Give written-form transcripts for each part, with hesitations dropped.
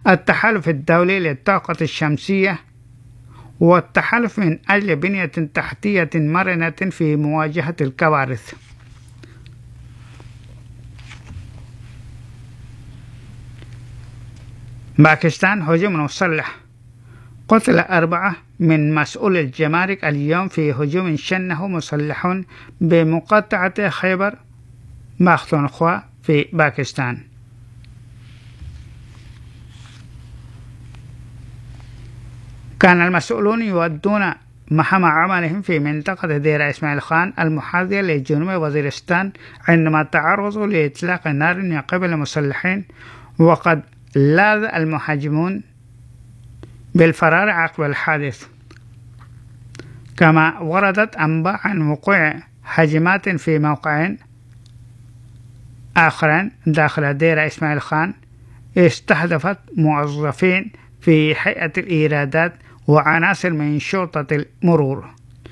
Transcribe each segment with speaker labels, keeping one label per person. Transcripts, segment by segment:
Speaker 1: التحالف الدولي للطاقة الشمسية، والتحالف من أجل بنية تحتية مرنة في مواجهة الكوارث. باكستان هجوم مسلح، قتل 4 من مسؤول الجمارك اليوم في هجوم شنه مسلحون بمقاطعة خيبر پختونخوا في باكستان. كان المسؤولون يودون مهام عملهم في منطقة دير إسماعيل خان المحاذية لجنوب وزيرستان عندما تعرضوا لإطلاق نار من قبل مسلحين، وقد لاذ المهاجمون بالفرار عقب الحادث. كما وردت أنباء عن وقوع هجمات في موقعين آخرين داخل دير إسماعيل خان استهدفت موظفين في هيئة الإيرادات وعناصر من شرطة المرور.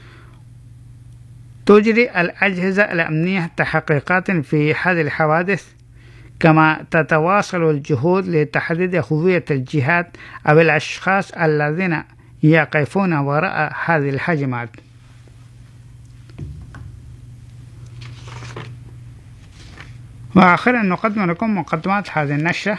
Speaker 1: تجري الأجهزة الأمنية تحقيقات في هذه الحوادث، كما تتواصل الجهود لتحديد هوية الجهات أو الأشخاص الذين يقفون وراء هذه الهجمات. وآخرا نقدم لكم مقدمات هذه النشرة.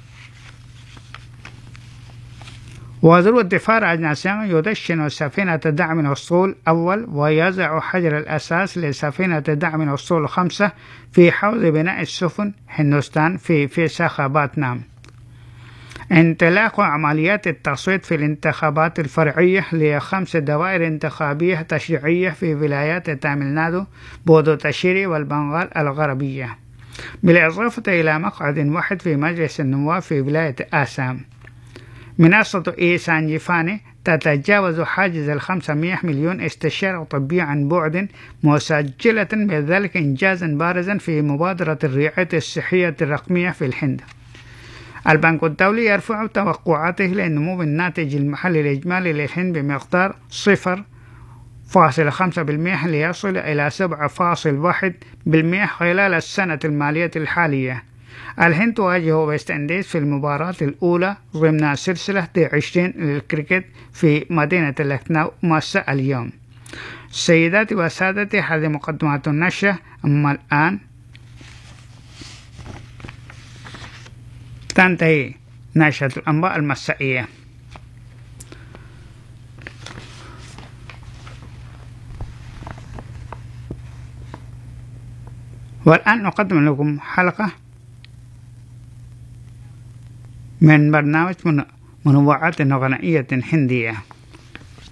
Speaker 1: وزير الدفاع الأجنبي يدشن سفينة دعم الأسطول أول ويضع حجر الأساس لسفينة دعم الأسطول 5 في حوض بناء السفن هندوستان في فيساخاباتنام. انطلاق عمليات التصويت في الانتخابات الفرعية ل5 دوائر انتخابية تشريعية في ولايات تاميل نادو، بودوتشيري والبنغال الغربية، بالإضافة إلى مقعد واحد في مجلس النواب في ولاية آسام. منصة إيسانجيفاني تتجاوز حاجز 500 مليون استشارة طبية عن بعد، مسجلة بذلك إنجازا بارزا في مبادرة الرعاية الصحية الرقمية في الهند. البنك الدولي يرفع توقعاته لنمو بالناتج المحلي الإجمالي للهند بمقدار 0.5% ليصل إلى 7.1% خلال السنة المالية الحالية. الهند تواجه ويست إنديز في المباراة الأولى ضمن سلسلة 20 للكريكت في مدينة لخنو مساء اليوم. سيداتي وسادتي، هذه مقدمات النشرة. أما الآن تنتهي نشرة الأنباء المسائية. والآن نقدم لكم حلقة من برنامج منوعات غنائية هندية.